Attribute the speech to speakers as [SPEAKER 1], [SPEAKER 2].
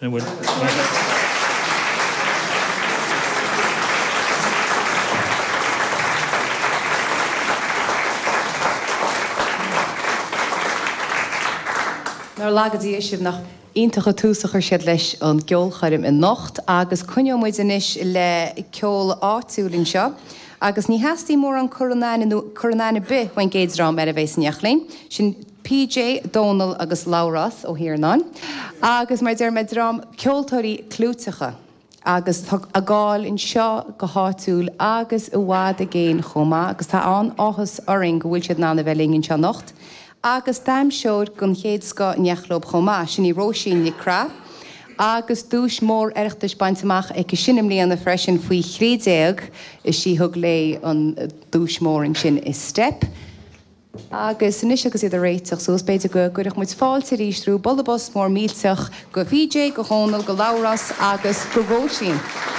[SPEAKER 1] Nar lagadí isih nach iontacha túsachar siad leis an geolcharim in nocht, agus cunneoid inis le ceol áitiúlinn seo, agus ní heastí mór an coronána bith when géidsrám ar a bhéis neachlainn, sin PJ, Donal agus Laurath ó Hiarnán, agus mar deir rám ceoltóirí clúteacha, agus a gáil in seo go háitiúil agus i bhád a géin chomá, agus tá an áthas oring go bhfuil siad ná na bheling in seo nocht, agus daim seoir gon chéad sco neachlób chomá, sin í róisín ní crá, agus dúis mór eachtas baintamach ag sinnim líana freisin faoi chrídéag is sí thug lé an dúis mór in sin is step. Agus inis agus iad a réiteach so beidir go goireach muid fáilte rístrú bolabos mór mílteach go VJ, go Honal, go Lauras agus go Róisín.